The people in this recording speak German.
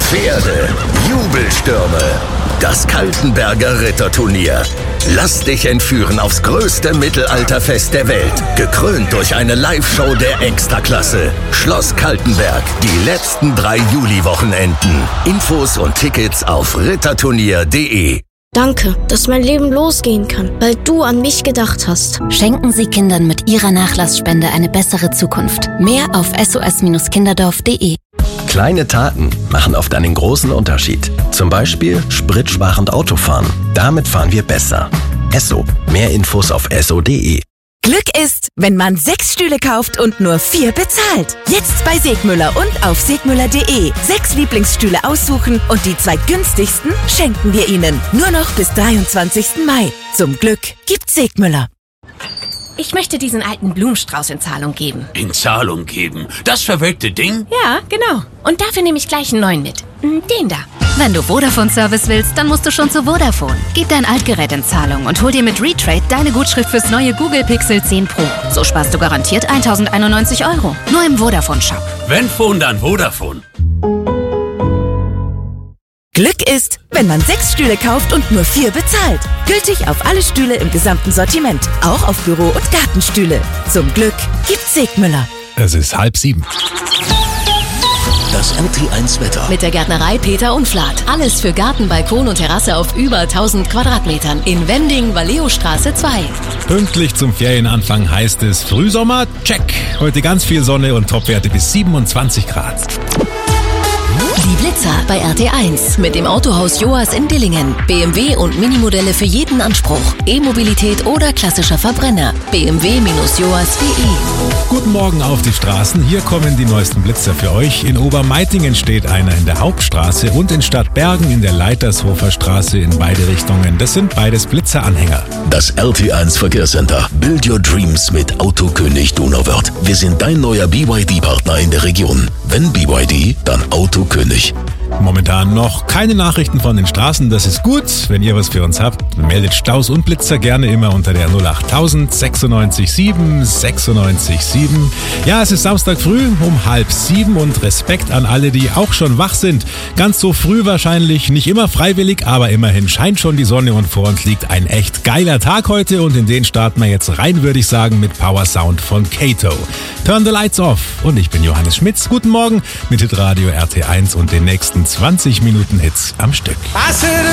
Pferde, Jubelstürme. Das Kaltenberger Ritterturnier. Lass dich entführen aufs größte Mittelalterfest der Welt. Gekrönt durch eine Live-Show der Extraklasse. Schloss Kaltenberg. Die letzten 3 Juli-Wochenenden. Infos und Tickets auf ritterturnier.de. Danke, dass mein Leben losgehen kann, weil du an mich gedacht hast. Schenken Sie Kindern mit Ihrer Nachlassspende eine bessere Zukunft. Mehr auf sos-kinderdorf.de. Kleine Taten machen oft einen großen Unterschied. Zum Beispiel spritsparend Autofahren. Damit fahren wir besser. Esso. Mehr Infos auf esso.de. Glück ist, wenn man 6 Stühle kauft und nur 4 bezahlt. Jetzt bei Segmüller und auf segmüller.de. 6 Lieblingsstühle aussuchen und die 2 günstigsten schenken wir Ihnen. Nur noch bis 23. Mai. Zum Glück gibt's Segmüller. Ich möchte diesen alten Blumenstrauß in Zahlung geben. In Zahlung geben? Das verwelkte Ding? Ja, genau. Und dafür nehme ich gleich einen neuen mit. Den da. Wenn du Vodafone-Service willst, dann musst du schon zu Vodafone. Gib dein Altgerät in Zahlung und hol dir mit Retrade deine Gutschrift fürs neue Google Pixel 10 Pro. So sparst du garantiert 1.091 €. Nur im Vodafone-Shop. Wenn Phone, dann Vodafone. Glück ist, wenn man 6 Stühle kauft und nur 4 bezahlt. Gültig auf alle Stühle im gesamten Sortiment. Auch auf Büro- und Gartenstühle. Zum Glück gibt's Segmüller. Es ist 6:30. Das RT1-Wetter. Mit der Gärtnerei Peter Unflat. Alles für Garten, Balkon und Terrasse auf über 1000 Quadratmetern. In Wending, Valleostraße 2. Pünktlich zum Ferienanfang heißt es Frühsommer, check. Heute ganz viel Sonne und Topwerte bis 27 Grad. Die Blitzer bei RT1 mit dem Autohaus Joas in Dillingen. BMW und Minimodelle für jeden Anspruch. E-Mobilität oder klassischer Verbrenner. bmw-joas.de. Guten Morgen auf die Straßen. Hier kommen die neuesten Blitzer für euch. In Obermeitingen steht einer in der Hauptstraße und in Stadtbergen in der Leitershofer Straße in beide Richtungen. Das sind beides Blitzeranhänger. Das RT1 Verkehrscenter. Build your dreams mit Autokönig Donauwörth. Wir sind dein neuer BYD-Partner in der Region. Wenn BYD, dann Autokönig. Momentan noch keine Nachrichten von den Straßen, das ist gut. Wenn ihr was für uns habt, meldet Staus und Blitzer gerne immer unter der 08000 96 7 96 7. Ja, es ist Samstag früh um 6:30 und Respekt an alle, die auch schon wach sind. Ganz so früh wahrscheinlich, nicht immer freiwillig, aber immerhin scheint schon die Sonne und vor uns liegt ein echt geiler Tag heute und in den starten wir jetzt rein, würde ich sagen, mit Power Sound von Kato. Turn the Lights Off und ich bin Johannes Schmitz. Guten Morgen mit Hitradio RT1 und den nächsten 20 Minuten Hits am Stück.